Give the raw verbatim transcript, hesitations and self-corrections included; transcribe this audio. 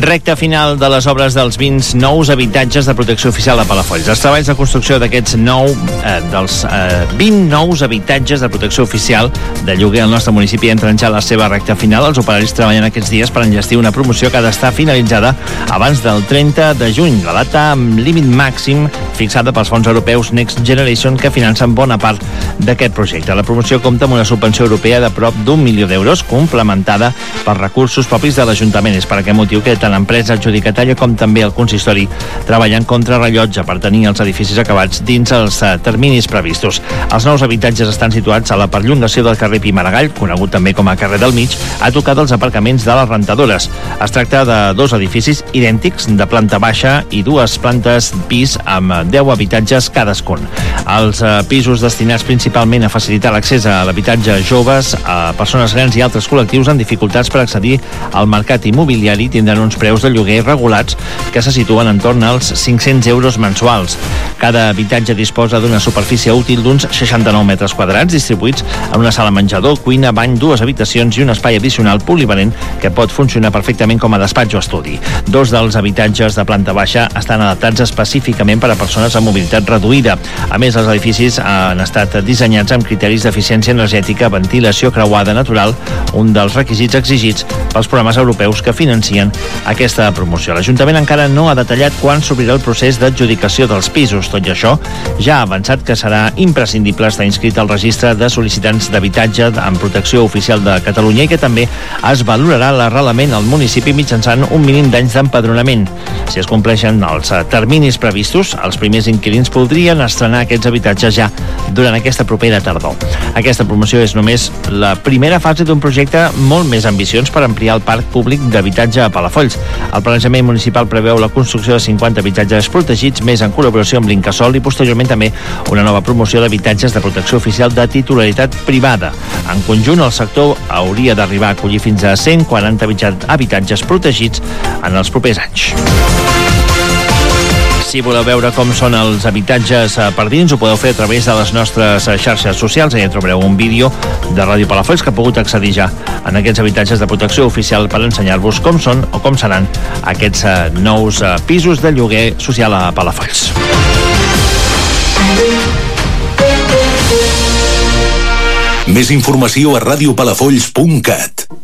Recta final de les obres dels vint nous habitatges de protecció oficial de Palafolls. Els treballs de construcció d'aquests nou, eh, dels eh, vint nous habitatges de protecció oficial de lloguer al nostre municipi entren ja a la seva recta final. Els operaris treballen aquests dies per enllestir una promoció que ha d'estar finalitzada abans del trenta de juny, la data amb límit màxim fixada pels fons europeus Next Generation, que financen bona part d'aquest projecte. La promoció compta amb una subvenció europea de prop d'un milió d'euros, complementada per recursos propis de l'Ajuntament. És per aquest motiu que tant l'empresa adjudicatària com també el consistori treballen contra rellotge per tenir els edificis acabats dins els uh, terminis previstos. Els nous habitatges estan situats a la perllongació del carrer Pi Maragall, conegut també com a carrer del Mig, a tocar dels aparcaments de les rentadores. Es tracta de dos edificis idèntics, de planta baixa i dues plantes pis amb deu habitatges cadascun. Els uh, pisos destinats principalment a facilitar l'accés a l'habitatge a joves, a persones grans i altres col·lectius amb dificultats per accedir al mercat immobiliari tindran uns preus de lloguer regulats que se situen entorn als cinc-cents euros mensuals. Cada habitatge disposa d'una superfície útil d'uns seixanta-nou metres quadrats, distribuïts en una sala menjador, cuina, bany, dues habitacions i un espai addicional polivalent que pot funcionar perfectament com a despatx o estudi. Dos dels habitatges de planta baixa estan adaptats específicament per a persones amb mobilitat reduïda. A més, els edificis han estat dissenyats amb criteris d'eficiència energètica, ventilació creuada natural, un dels requisits exigits pels programes europeus que financien aquesta promoció. L'Ajuntament encara no ha detallat quan s'obrirà el procés d'adjudicació dels pisos. Tot i això, ja ha avançat que serà imprescindible estar inscrit al registre de sol·licitants d'habitatge en protecció oficial de Catalunya i que també es valorarà l'arrelament al municipi mitjançant un mínim d'anys d'empadronament. Si es compleixen els terminis previstos, els primers inquilins podrien estrenar aquests habitatges ja durant aquesta propera tardor. Aquesta promoció és només la primera fase d'un projecte molt més ambiciós per ampliar el parc públic d'habitatge a Palafolls. El planejament municipal preveu la construcció de cinquanta habitatges protegits, més en col·laboració amb l'Incasòl, i posteriorment també una nova promoció d'habitatges de protecció oficial de titularitat privada. En conjunt, el sector hauria d'arribar a acollir fins a cent quaranta habitatges protegits en els propers anys. Si voleu veure com són els habitatges per dins, ho podeu fer a través de les nostres xarxes socials. Allà trobareu un vídeo de Ràdio Palafolls que ha pogut accedir ja en aquests habitatges de protecció oficial per ensenyar-vos com són o com seran aquests nous pisos de lloguer social a Palafolls. Més informació a radiopalafolls punt cat.